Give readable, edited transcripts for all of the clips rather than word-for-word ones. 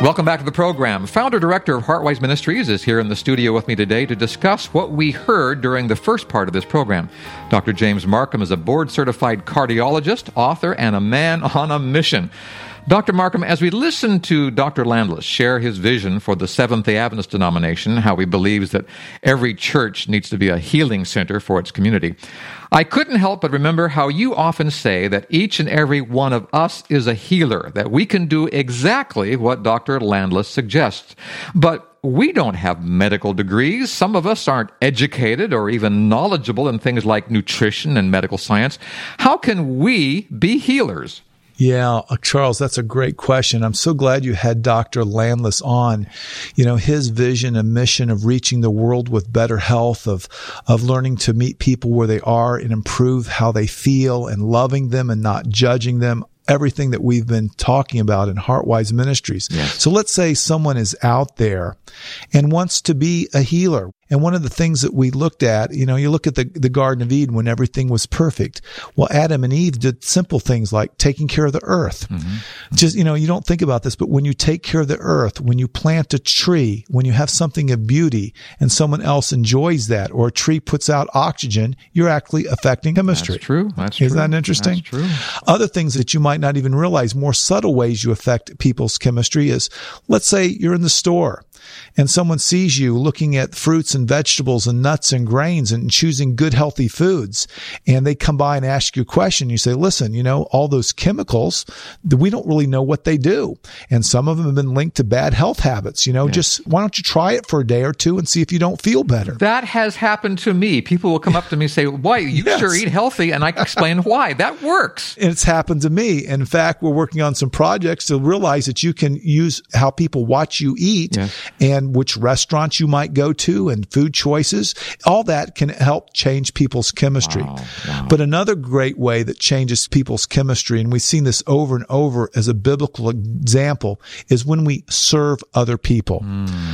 Welcome back to the program. Founder-director of Heartwise Ministries is here in the studio with me today to discuss what we heard during the first part of this program. Dr. James Marcum is a board-certified cardiologist, author, and a man on a mission. Dr. Marcum, as we listen to Dr. Landless share his vision for the Seventh-day Adventist denomination, how he believes that every church needs to be a healing center for its community, I couldn't help but remember how you often say that each and every one of us is a healer, that we can do exactly what Dr. Landless suggests. But we don't have medical degrees. Some of us aren't educated or even knowledgeable in things like nutrition and medical science. How can we be healers? Yeah, Charles, that's a great question. I'm so glad you had Dr. Landless on. You know, his vision and mission of reaching the world with better health, of learning to meet people where they are and improve how they feel and loving them and not judging them. Everything that we've been talking about in Heartwise Ministries. Yes. So let's say someone is out there and wants to be a healer. And one of the things that we looked at, you know, you look at the Garden of Eden when everything was perfect. Well, Adam and Eve did simple things like taking care of the earth. Mm-hmm. Just, you know, you don't think about this, but when you take care of the earth, when you plant a tree, when you have something of beauty and someone else enjoys that, or a tree puts out oxygen, you're actually affecting chemistry. That's true. That's true. Isn't that interesting? That's true. Other things that you might not even realize, more subtle ways you affect people's chemistry is, let's say you're in the store and someone sees you looking at fruits and vegetables and nuts and grains and choosing good, healthy foods. And they come by and ask you a question. You say, listen, you know, all those chemicals, we don't really know what they do. And some of them have been linked to bad health habits. You know, just why don't you try it for a day or two and see if you don't feel better? That has happened to me. People will come up to me and say, why, you sure eat healthy. And I explain why. That works. It's happened to me. In fact, we're working on some projects to realize that you can use how people watch you eat and which restaurants you might go to and food choices. All that can help change people's chemistry. Wow. But another great way that changes people's chemistry, and we've seen this over and over as a biblical example, is when we serve other people.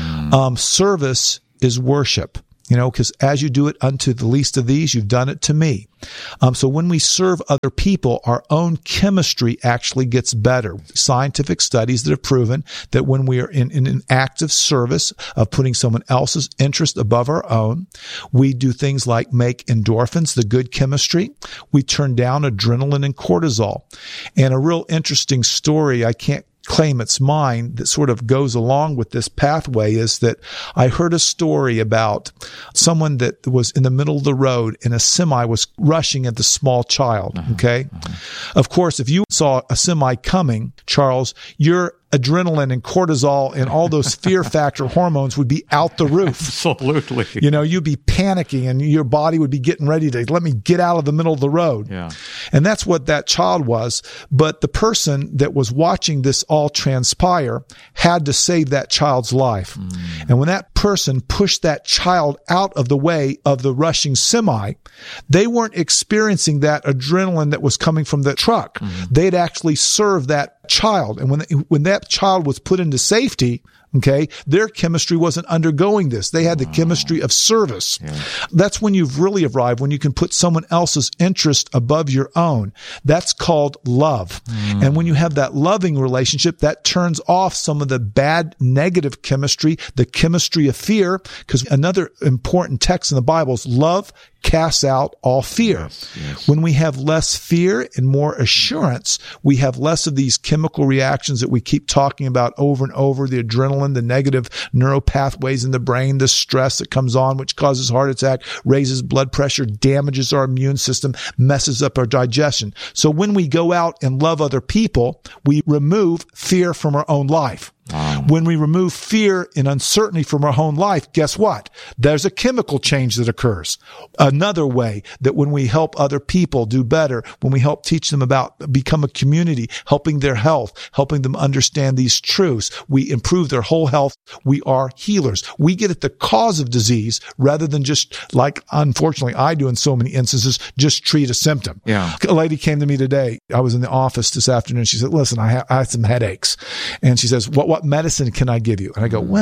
Service is worship. You know, because as you do it unto the least of these, you've done it to me. So when we serve other people, our own chemistry actually gets better. Scientific studies that have proven that when we are in an active service of putting someone else's interest above our own, we do things like make endorphins, the good chemistry. We turn down adrenaline and cortisol. And a real interesting story, I can't claim it's mine, that sort of goes along with this pathway, is that I heard a story about someone that was in the middle of the road and a semi was rushing at the small child. Okay. Of course, if you saw a semi coming, Charles, your adrenaline and cortisol and all those fear factor hormones would be out the roof. Absolutely. You know, you'd be panicking and your body would be getting ready to let me get out of the middle of the road. Yeah. And that's what that child was. But the person that was watching this all transpire had to save that child's life. And when that person pushed that child out of the way of the rushing semi, they weren't experiencing that adrenaline that was coming from the truck. They'd actually served that child. And when that child was put into safety, okay, their chemistry wasn't undergoing this. They had the chemistry of service. That's when you've really arrived, when you can put someone else's interest above your own. That's called love. And when you have that loving relationship, that turns off some of the bad negative chemistry, the chemistry of fear, because another important text in the Bible is love casts out all fear. When we have less fear and more assurance, we have less of these chemical reactions that we keep talking about over and over, the adrenaline, the negative neural pathways in the brain, the stress that comes on, which causes heart attack, raises blood pressure, damages our immune system, messes up our digestion. So when we go out and love other people, we remove fear from our own life. When we remove fear and uncertainty from our own life, guess what? There's a chemical change that occurs. Another way that when we help other people do better, when we help teach them about become a community, helping their health, helping them understand these truths, we improve their whole health. We are healers. We get at the cause of disease rather than just, like unfortunately I do in so many instances, just treat a symptom. Yeah. A lady came to me today. I was in the office this afternoon. She said, listen, I had some headaches. And she says, what medicine can I give you? And I go, well,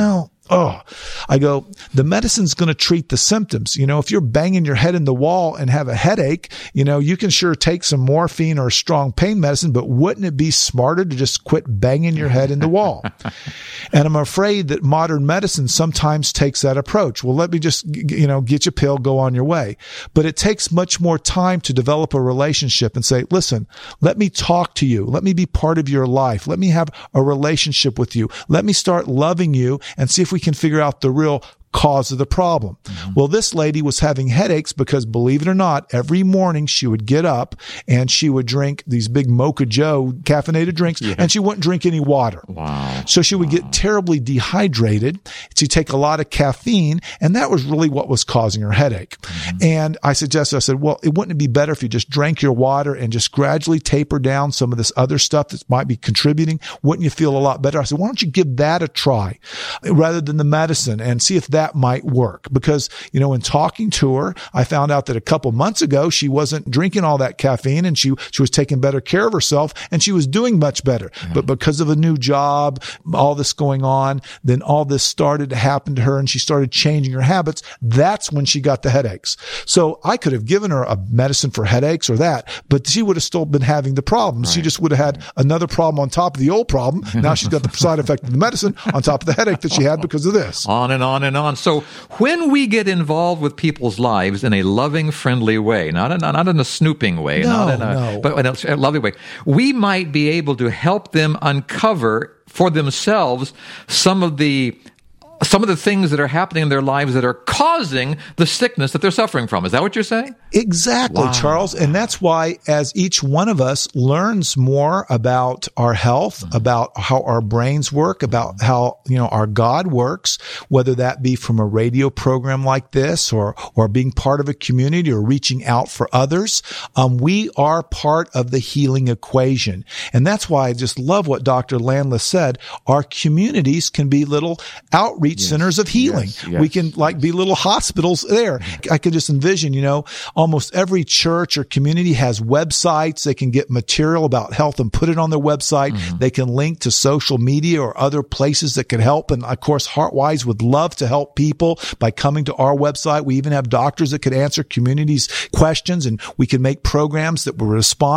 I go, the medicine's going to treat the symptoms. If you're banging your head in the wall and have a headache, you can sure take some morphine or strong pain medicine, but wouldn't it be smarter to just quit banging your head in the wall? And I'm afraid that modern medicine sometimes takes that approach. Well, let me just, get your pill, go on your way. But it takes much more time to develop a relationship and say, listen, let me talk to you. Let me be part of your life. Let me have a relationship with you. Let me start loving you and see if we can figure out the real cause of the problem. Mm-hmm. Well, this lady was having headaches because, believe it or not, every morning she would get up and she would drink these big Mocha Joe caffeinated drinks, and she wouldn't drink any water. Wow. So she would get terribly dehydrated. She'd take a lot of caffeine, and that was really what was causing her headache. Mm-hmm. And I said, well, wouldn't it be better if you just drank your water and just gradually taper down some of this other stuff that might be contributing? Wouldn't you feel a lot better? I said, why don't you give that a try rather than the medicine and see if that might work? Because, in talking to her, I found out that a couple months ago, she wasn't drinking all that caffeine and she was taking better care of herself and she was doing much better. Mm-hmm. But because of a new job, all this going on, then all this started to happen to her and she started changing her habits. That's when she got the headaches. So I could have given her a medicine for headaches or that, but she would have still been having the problems. Right. She just would have had another problem on top of the old problem. Now she's got the side effect of the medicine on top of the headache that she had because of this. On and on and on. So when we get involved with people's lives in a loving, friendly way, not in a snooping way, but in a loving way, we might be able to help them uncover for themselves some of the things that are happening in their lives that are causing the sickness that they're suffering from. Is that what you're saying? Exactly, wow. Charles. And that's why as each one of us learns more about our health, about how our brains work, about how, our God works, whether that be from a radio program like this or being part of a community or reaching out for others, we are part of the healing equation. And that's why I just love what Dr. Landless said. Our communities can be little outreach centers of healing. Yes. We can be little hospitals there. I could just envision, almost every church or community has websites. They can get material about health and put it on their website. Mm-hmm. They can link to social media or other places that could help. And of course, HeartWise would love to help people by coming to our website. We even have doctors that could answer communities' questions, and we can make programs that will respond